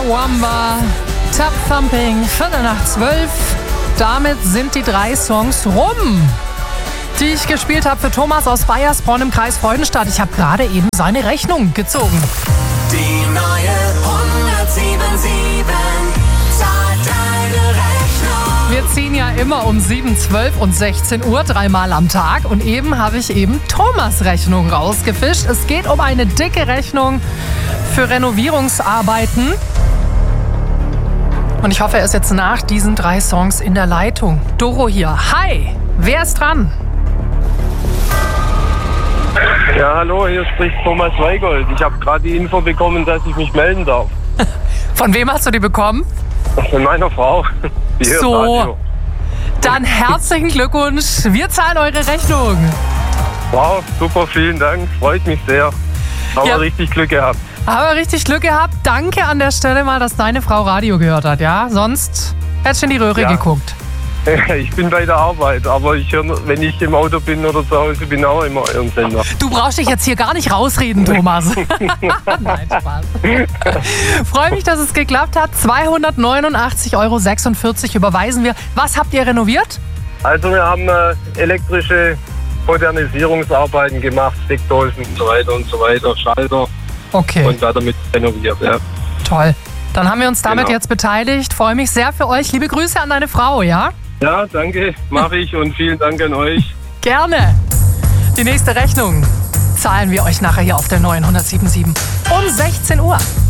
Wamba, Tap Thumping, 11:45. Damit sind die 3 Songs rum, die ich gespielt habe für Thomas aus Baiersbronn im Kreis Freudenstadt. Ich habe gerade eben seine Rechnung gezogen. Die neue 107.7 zahlt deine Rechnung. Wir ziehen ja immer um 7, 12 und 16 Uhr 3-mal am Tag. Und eben habe ich Thomas' Rechnung rausgefischt. Es geht um eine dicke Rechnung für Renovierungsarbeiten. Und ich hoffe, er ist jetzt nach diesen 3 Songs in der Leitung. Doro hier. Hi, wer ist dran? Ja, hallo, hier spricht Thomas Weigold. Ich habe gerade die Info bekommen, dass ich mich melden darf. Von wem hast du die bekommen? Von meiner Frau. Die hört Radio. Dann herzlichen Glückwunsch. Wir zahlen eure Rechnung. Wow, super, vielen Dank. Freut mich sehr. Haben wir richtig Glück gehabt. Aber richtig Glück gehabt. Danke an der Stelle mal, dass deine Frau Radio gehört hat, ja? Sonst hättest du in die Röhre geguckt. Ich bin bei der Arbeit, aber ich höre, wenn ich im Auto bin oder zu Hause bin, auch immer euren Sender. Du brauchst dich jetzt hier gar nicht rausreden, Thomas. Nein, Spaß. Freue mich, dass es geklappt hat. 289,46 € überweisen wir. Was habt ihr renoviert? Also wir haben elektrische Modernisierungsarbeiten gemacht, Steckdosen und so weiter, Schalter. Okay. Und da damit renoviert, ja. Toll. Dann haben wir uns damit jetzt beteiligt. Freue mich sehr für euch. Liebe Grüße an deine Frau, ja? Ja, danke, mache ich und vielen Dank an euch. Gerne. Die nächste Rechnung zahlen wir euch nachher hier auf der neuen 107.7 um 16 Uhr.